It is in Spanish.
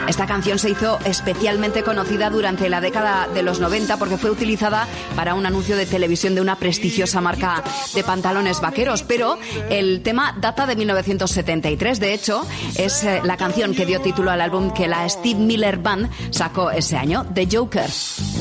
Esta canción se hizo especialmente conocida durante la década de los 90 porque fue utilizada para un anuncio de televisión de una prestigiosa marca de pantalones vaqueros, pero el tema data de 1973. De hecho, es la canción que dio título al álbum que la Steve Miller Band sacó ese año, The Joker.